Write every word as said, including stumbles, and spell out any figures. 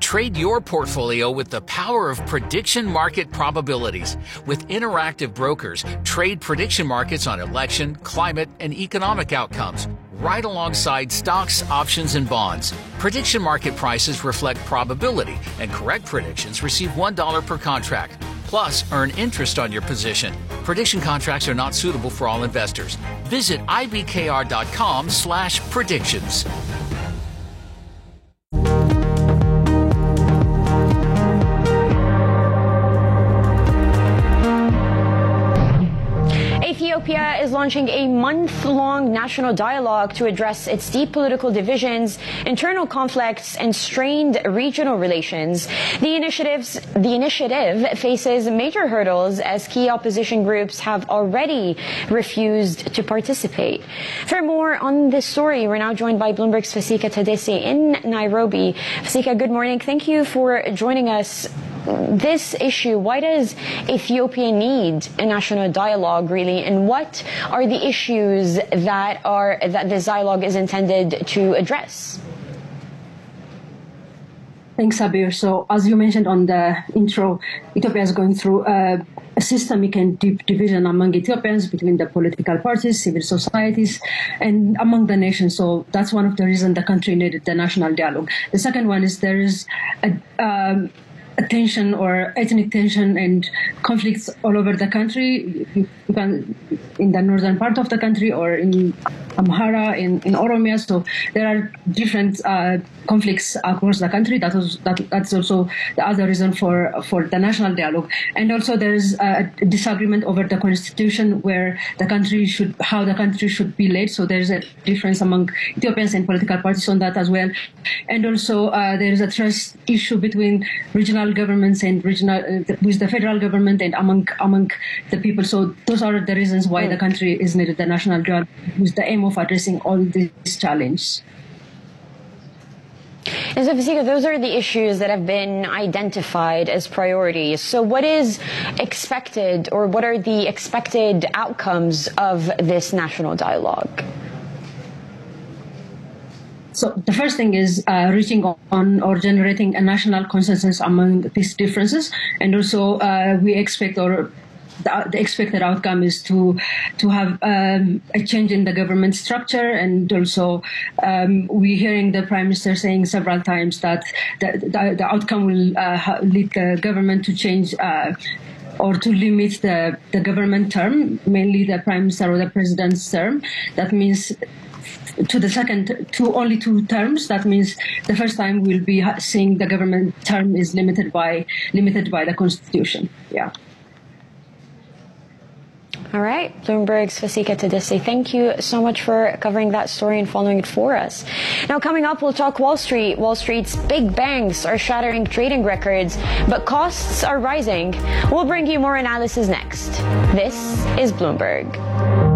Trade your portfolio with the power of prediction market probabilities. With interactive brokers, trade prediction markets on election, climate, and economic outcomes, right alongside stocks, options, and bonds. Prediction market prices reflect probability, and correct predictions receive one dollar per contract. Plus, earn interest on your position. Prediction contracts are not suitable for all investors. Visit ibkr.com slash predictions. Ethiopia is launching a month-long national dialogue to address its deep political divisions, internal conflicts, and strained regional relations. The initiatives, the initiative faces major hurdles as key opposition groups have already refused to participate. For more on this story, we're now joined by Bloomberg's Fasika Tadesse in Nairobi. Fasika, good morning. Thank you for joining us. This issue, why does Ethiopia need a national dialogue, really, and what are the issues that are that this dialogue is intended to address? Thanks, Sabir. So, as you mentioned on the intro, Ethiopia is going through a, a systemic and deep division among Ethiopians between the political parties, civil societies, and among the nations. So that's one of the reasons the country needed the national dialogue. The second one is there is a um, A tension or ethnic tension and conflicts all over the country, in the northern part of the country or in Amhara, in, in Oromia. So there are different uh, conflicts across the country. That was that, that's also the other reason for for the national dialogue. And also there is a disagreement over the constitution, where the country should how the country should be led. So there is a difference among Ethiopians and political parties on that as well. And also uh, there is a trust issue between regional governments and regional uh, with the federal government and among among the people. So those are the reasons why the country is needed the national dialogue, with the aim of addressing all these challenges. And so, Fasika, those are the issues that have been identified as priorities. So what is expected, or what are the expected outcomes of this national dialogue? So the first thing is uh, reaching on or generating a national consensus among these differences. And also uh, we expect, or the, the expected outcome is to to have um, a change in the government structure. And also um, we're hearing the Prime Minister saying several times that the, the, the outcome will uh, lead the government to change uh, or to limit the, the government term, mainly the Prime Minister or the President's term. That means to the second, to only two terms. That means the first time we'll be seeing the government term is limited by limited by the Constitution. Yeah. All right, Bloomberg's Fasika Tadesse, thank you so much for covering that story and following it for us. Now, coming up, we'll talk Wall Street. Wall Street's big banks are shattering trading records, but costs are rising. We'll bring you more analysis next. This is Bloomberg.